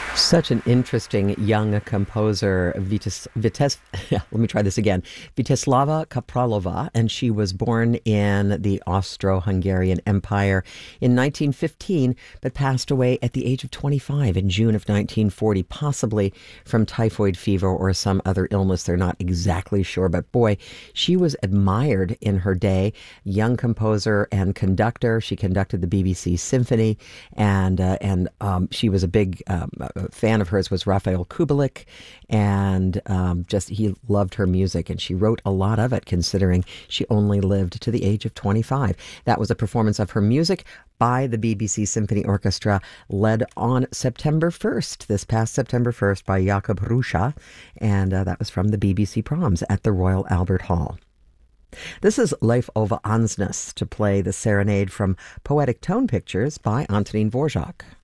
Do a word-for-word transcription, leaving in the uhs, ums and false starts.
Such an interesting young composer, Vites, Vites, let me try this again, Viteslava Kapralova, and she was born in the Austro-Hungarian Empire in nineteen fifteen, but passed away at the age of twenty-five in June of nineteen forty, possibly from typhoid fever or some other illness. They're not exactly sure, but boy, she was admired in her day. Young composer and conductor. She conducted the B B C Symphony, and uh, and um, she was a big um, fan of hers was Raphael Kubelik, and um, just he loved her music, and she wrote a lot of it, considering she only lived to the age of twenty-five. That was a performance of her music by the B B C Symphony Orchestra, led on September first, this past September first, by Jakub Ruscha, and uh, that was from the B B C Proms at the Royal Albert Hall. This is Leif Ove Ansnes to play the serenade from Poetic Tone Pictures by Antonín Dvořák.